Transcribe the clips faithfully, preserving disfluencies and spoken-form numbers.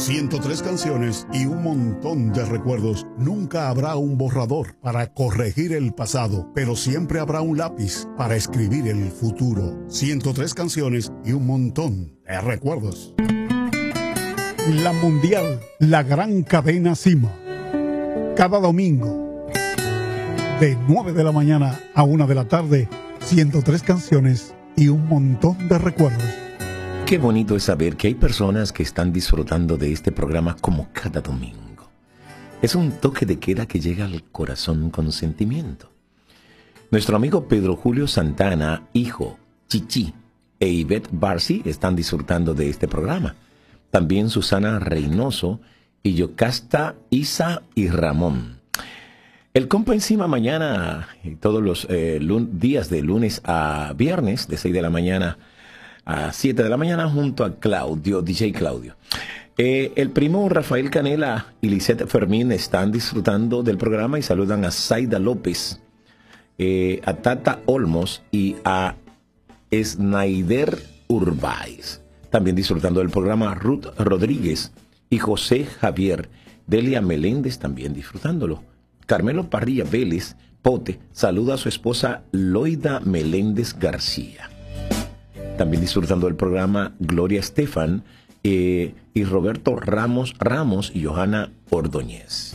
ciento tres canciones y un montón de recuerdos. Nunca habrá un borrador para corregir el pasado, pero siempre habrá un lápiz para escribir el futuro. ciento tres canciones y un montón de recuerdos. La Mundial, la gran cadena Cima. Cada domingo, de nueve de la mañana a una de la tarde, ciento tres canciones y un montón de recuerdos. Qué bonito es saber que hay personas que están disfrutando de este programa como cada domingo. Es un toque de queda que llega al corazón con sentimiento. Nuestro amigo Pedro Julio Santana, hijo, Chichi e Ivette Barsi están disfrutando de este programa. También Susana Reynoso y Yocasta, Isa y Ramón. El compa encima mañana y todos los eh, días de lunes a viernes de seis de la mañana a siete de la mañana junto a Claudio, D J Claudio. Eh, el primo Rafael Canela y Lisette Fermín están disfrutando del programa y saludan a Zaida López, eh, a Tata Olmos y a Snaider Urbáez. También disfrutando del programa Ruth Rodríguez y José Javier. Delia Meléndez también disfrutándolo. Carmelo Parrilla Vélez Pote saluda a su esposa Loida Meléndez García. También disfrutando del programa Gloria Estefan eh, y Roberto Ramos Ramos y Johanna Ordóñez.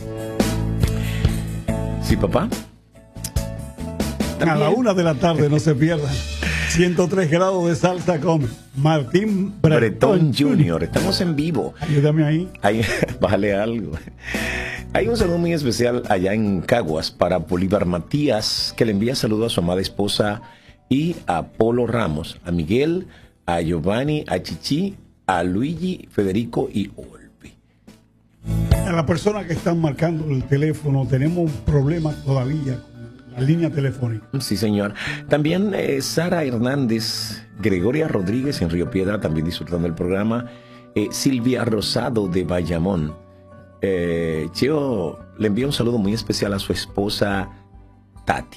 ¿Sí, papá? ¿También? A la una de la tarde, no se pierdan. ciento tres grados de salsa con Martín Bretón, Bretón Junior Estamos en vivo. Ayúdame ahí. Hay, bájale algo. Hay un saludo muy especial allá en Caguas para Bolívar Matías, que le envía saludos a su amada esposa y a Polo Ramos, a Miguel, a Giovanni, a Chichi, a Luigi, Federico y Olpi. A la persona que están marcando el teléfono, tenemos un problema todavía con la línea telefónica. Sí, señor. También eh, Sara Hernández, Gregoria Rodríguez en Río Piedra, también disfrutando del programa. Eh, Silvia Rosado de Bayamón. Eh, Cheo le envía un saludo muy especial a su esposa Tati.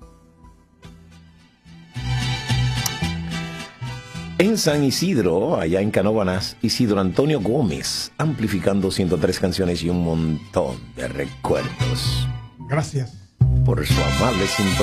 En San Isidro, allá en Canóvanas, Isidro Antonio Gómez, amplificando ciento tres canciones y un montón de recuerdos. Gracias por su amable sintonía.